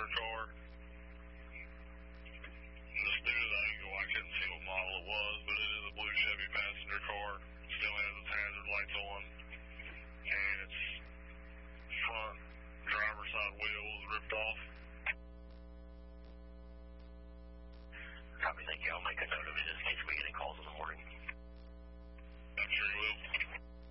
passenger car. Just due to the angle, I couldn't see what model it was, but it is a blue Chevy passenger car. Still has its hazard lights on, and its front driver's side wheel was ripped off.